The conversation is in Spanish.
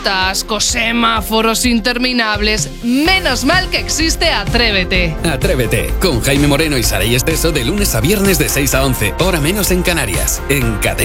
atascos, semáforos interminables. Menos mal que existe Atrévete. Atrévete, con Jaime Moreno y Saray Esteso de lunes a viernes de 6 a 11, hora menos en Canarias, en Cadena.